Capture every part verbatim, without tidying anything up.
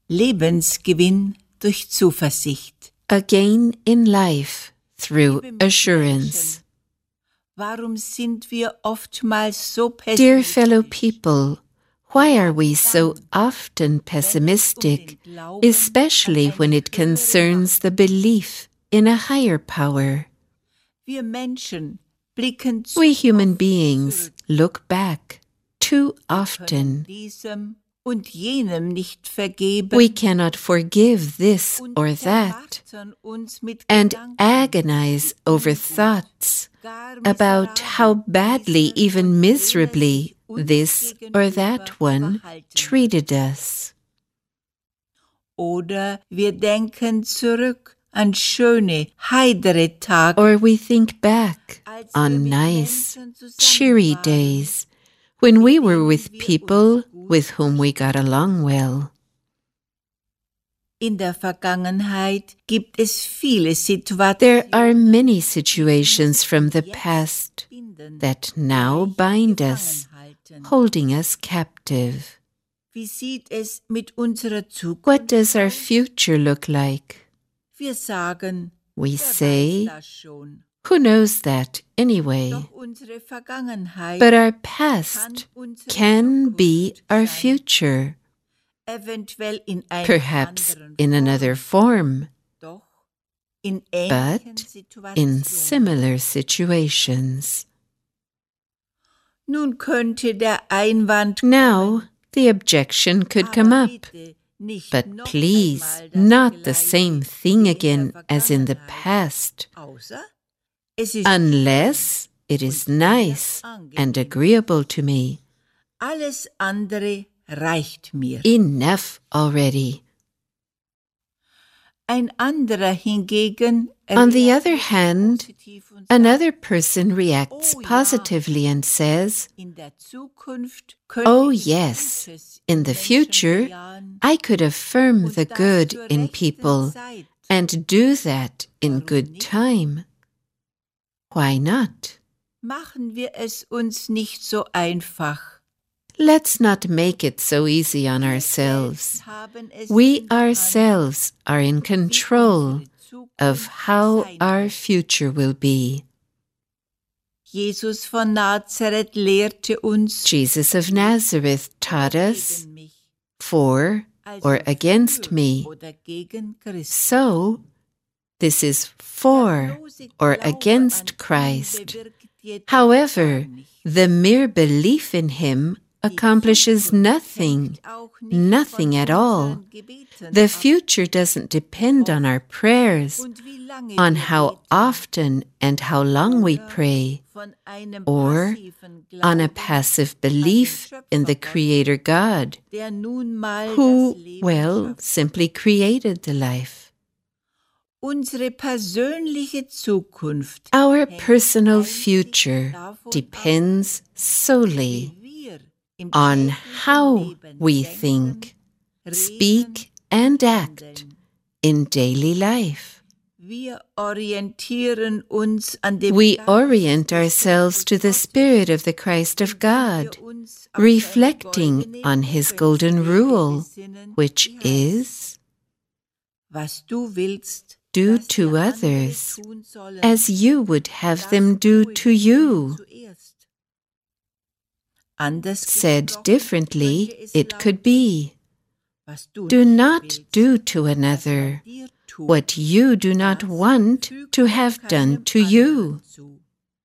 Lebensgewinn durch Zuversicht. A gain in life through assurance. Warum sind wir oftmals so Dear pessimistisch? fellow people, why are we so often pessimistic, especially when it concerns the belief in a higher power? Wir Menschen blicken zu We human oft beings zurück, look back too können often. diesem und jenem nicht vergeben We cannot forgive this und or that zermartern uns mit and Gedanken, agonize over thoughts gar about how miserabel badly, dieser even und miserably, jener sich uns this or that gegenüber one verhalten. treated us. Oder wir denken zurück an schöne, heidere Tage, Or we think back als wir on mit nice, Menschen zusammen cheery waren, days when we were denen with wir people uns gut with whom we got along well. In der Vergangenheit gibt es viele Situationen, There are many situations from the past binden, that now bind us, gefangen halten. holding us captive. Wie sieht es mit unserer Zukunft What does our aus? future look like? Wir sagen, We wer say, weiß das schon. who knows that anyway? Doch unsere Vergangenheit But our kann past unsere can be Zukunft our sein. future, Eventuell in einer perhaps anderen in Form, another form, doch in ähnlichen but Situationen. in similar situations. Nun könnte der Einwand Now, the objection could aber come up, bitte nicht but noch please, einmal das not the Gleiche same wie thing in der again as in the Vergangenheit. past, Außer es ist unless it is und mir nice and angenehm. agreeable to me. Alles andere reicht mir. Enough already. Ein anderer hingegen On the other reagiert hand, positiv und sagt, another person reacts Oh ja. positively and says, in der Zukunft könnte oh ich yes, Gutes in the Menschen future, bejahen I could affirm und the das good zur in rechten people Zeit. and do that in Warum good nicht? time. Why not? Machen wir es uns nicht so einfach. Let's not make it so easy on Wir ourselves. selbst haben es We in der Hand, ourselves are in wie control unsere Zukunft of how sein our wird. future will be. Jesus von Nazareth lehrte uns, Jesus of Nazareth taught us, gegen mich, for also or against für me. oder gegen Christus. So, this is for Der bloße or Glaube against an ihn Christ. bewirkt jedoch However, gar nichts. the mere belief in him Die accomplishes Zukunft nothing, hängt auch nicht nothing von at all. unseren Gebeten The ab. future doesn't depend on our prayers, Und wie lange on wir how beten, often and how long we oder pray, von einem or passiven on a Glauben passive an den belief in the Schöpfergott, Creator God, der nun mal who, das Leben well, schafft. simply created the life. Unsere persönliche Zukunft Our hängt personal einzig future davon depends ab, solely wie wir im on täglichen how Leben we denken, think, reden speak, and und act handeln. in daily life. Wir orientieren uns an dem We Geist orient des ourselves to the Gottes, Spirit of the Christ of indem wir God, uns auf seine reflecting goldene on His Lebensregel golden rule, besinnen, which die heißt, is, was du willst, do dass to dir andere others tun sollen, as you would have das them do tue to ihnen you. zuerst. Anders Said gesprochen, differently, könnte es it could lauten, be, was du do nicht not willst, do to dass man another dir tut, what you do not das want füg to auch have keinem done to you. anderen zu.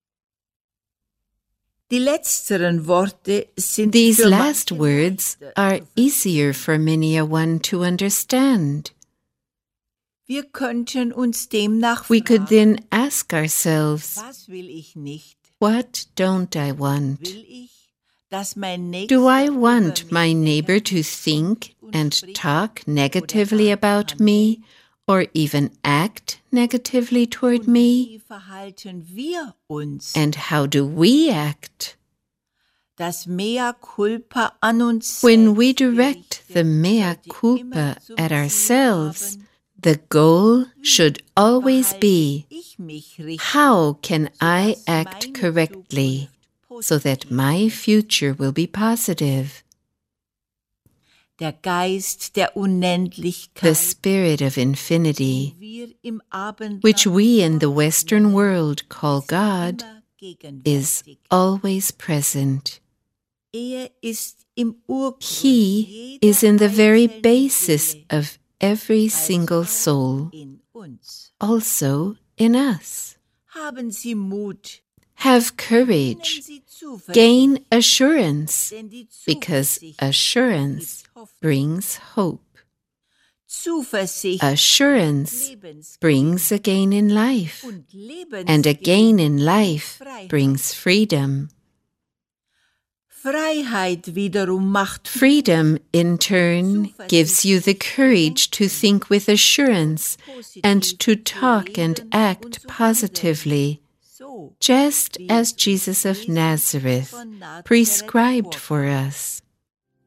Die letzteren Worte sind These für last manche words leichter are zu easier verstehen. for many a one to understand. Wir könnten uns demnach We could fragen, then ask ourselves, was will ich nicht? what don't I want? Will ich, dass mein Do I Nächster want über my mich neighbor to negativ think denkt und and spricht talk oder negatively gar about me, or even act negatively toward Und me? wie verhalten wir uns? And how do we act? Das Mea culpa an uns When we selbst direct the gerichtet mea sollte culpa immer zum at Ziel ourselves, haben, the goal should always verhalte be, ich mich richtig, how can I sodass act meine correctly Zukunft so that positiv my wird. future will be positive? der Geist der The Unendlichkeit, Spirit of infinity, wir im Abendland which we in the Western world call God, immer is gegenwärtig. always present. Er ist im Urgrund He jeder is in the very einzelnen basis Seele, of every also single soul, in uns. also in us. Haben Sie Mut, Have nehmen courage, Sie Zuversicht, gain assurance, denn die because Zuversicht assurance gibt Hoffnung. brings hope. Zuversicht Assurance Lebensgewinn brings a gain in life, und and a gain in Lebensgewinn life Freiheit. brings freedom. Freiheit wiederum macht Freedom, in turn, gives you the courage to think with assurance and to talk and act positively, so, just wie as es Jesus of Jesus Nazareth von Nazareth prescribed vorgab. for us.